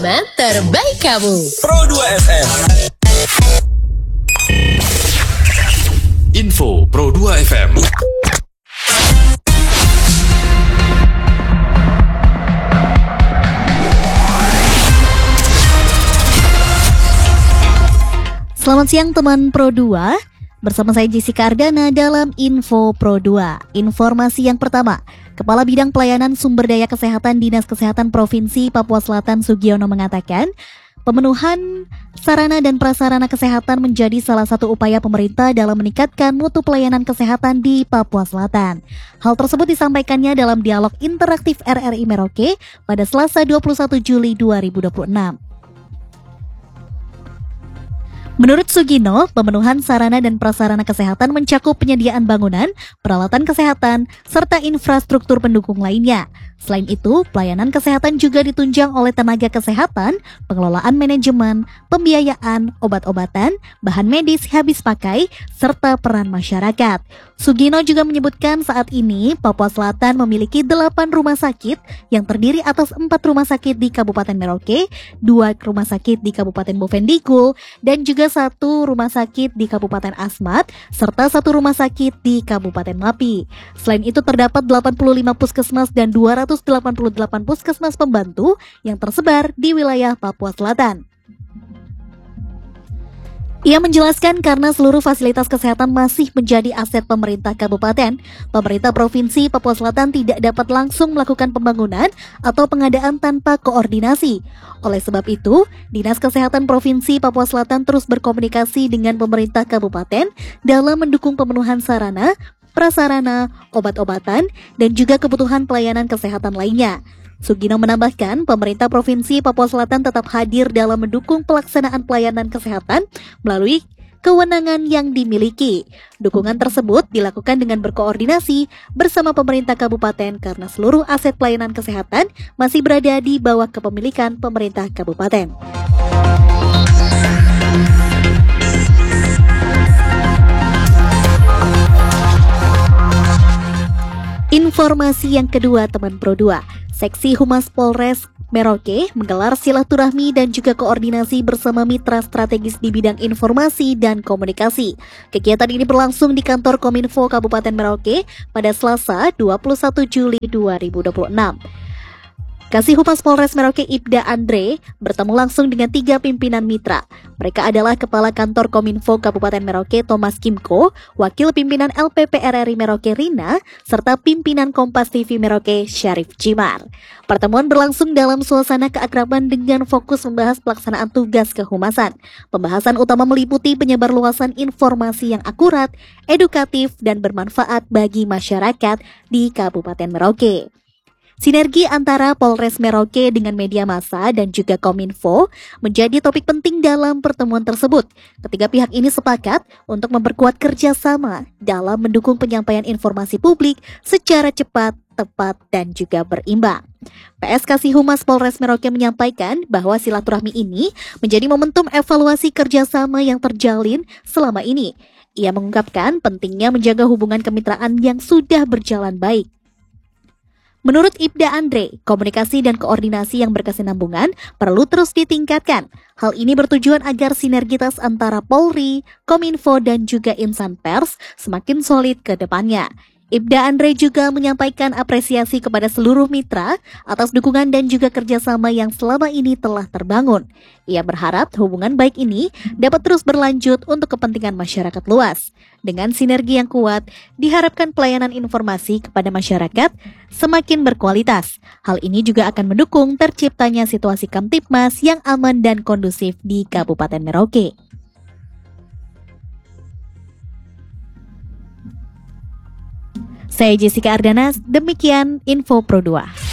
Pengalaman terbaik kamu. Pro 2 FM. Info Pro 2 FM. Selamat siang teman Pro 2. Bersama saya Jessica Ardana dalam Info Pro 2. Informasi yang pertama, Kepala Bidang Pelayanan Sumber Daya Kesehatan Dinas Kesehatan Provinsi Papua Selatan Sugiono mengatakan, pemenuhan sarana dan prasarana kesehatan menjadi salah satu upaya pemerintah dalam meningkatkan mutu pelayanan kesehatan di Papua Selatan. Hal tersebut disampaikannya dalam dialog interaktif RRI Merauke pada Selasa 21 Juli 2026. Menurut Sugino, pemenuhan sarana dan prasarana kesehatan mencakup penyediaan bangunan, peralatan kesehatan, serta infrastruktur pendukung lainnya. Selain itu, pelayanan kesehatan juga ditunjang oleh tenaga kesehatan, pengelolaan manajemen, pembiayaan, obat-obatan, bahan medis habis pakai, serta peran masyarakat. Sugino juga menyebutkan saat ini Papua Selatan memiliki 8 rumah sakit yang terdiri atas 4 rumah sakit di Kabupaten Merauke, 2 rumah sakit di Kabupaten Bovendigul, dan juga 1 rumah sakit di Kabupaten Asmat, serta 1 rumah sakit di Kabupaten Mapi. Selain itu terdapat 85 puskesmas dan 288 puskesmas pembantu yang tersebar di wilayah Papua Selatan. Ia menjelaskan karena seluruh fasilitas kesehatan masih menjadi aset pemerintah kabupaten, pemerintah provinsi Papua Selatan tidak dapat langsung melakukan pembangunan atau pengadaan tanpa koordinasi. Oleh sebab itu, Dinas Kesehatan Provinsi Papua Selatan terus berkomunikasi dengan pemerintah kabupaten dalam mendukung pemenuhan sarana, prasarana, obat-obatan, dan juga kebutuhan pelayanan kesehatan lainnya. Sugino menambahkan, pemerintah Provinsi Papua Selatan tetap hadir dalam mendukung pelaksanaan pelayanan kesehatan melalui kewenangan yang dimiliki. Dukungan tersebut dilakukan dengan berkoordinasi bersama pemerintah kabupaten karena seluruh aset pelayanan kesehatan masih berada di bawah kepemilikan pemerintah kabupaten. Informasi yang kedua teman Pro 2. Seksi Humas Polres Merauke menggelar silaturahmi dan juga koordinasi bersama mitra strategis di bidang informasi dan komunikasi. Kegiatan ini berlangsung di kantor Kominfo Kabupaten Merauke pada Selasa 21 Juli 2026. Kasih Humas Polres Merauke Ibda Andre bertemu langsung dengan 3 pimpinan mitra. Mereka adalah Kepala Kantor Kominfo Kabupaten Merauke Thomas Kimko, Wakil Pimpinan LPP RRI Merauke Rina, serta Pimpinan Kompas TV Merauke Syarif Jimar. Pertemuan berlangsung dalam suasana keakraban dengan fokus membahas pelaksanaan tugas kehumasan. Pembahasan utama meliputi penyebarluasan informasi yang akurat, edukatif, dan bermanfaat bagi masyarakat di Kabupaten Merauke. Sinergi antara Polres Merauke dengan media massa dan juga Kominfo menjadi topik penting dalam pertemuan tersebut. Ketiga pihak ini sepakat untuk memperkuat kerjasama dalam mendukung penyampaian informasi publik secara cepat, tepat, dan juga berimbang. PS Kasih Humas Polres Merauke menyampaikan bahwa silaturahmi ini menjadi momentum evaluasi kerjasama yang terjalin selama ini. Ia mengungkapkan pentingnya menjaga hubungan kemitraan yang sudah berjalan baik. Menurut Ibda Andre, komunikasi dan koordinasi yang berkesinambungan perlu terus ditingkatkan. Hal ini bertujuan agar sinergitas antara Polri, Kominfo, dan juga insan pers semakin solid ke depannya. Ibda Andre juga menyampaikan apresiasi kepada seluruh mitra atas dukungan dan juga kerjasama yang selama ini telah terbangun. Ia berharap hubungan baik ini dapat terus berlanjut untuk kepentingan masyarakat luas. Dengan sinergi yang kuat, diharapkan pelayanan informasi kepada masyarakat semakin berkualitas. Hal ini juga akan mendukung terciptanya situasi Kamtibmas yang aman dan kondusif di Kabupaten Merauke. Saya Jessica Ardana, demikian Info Pro 2.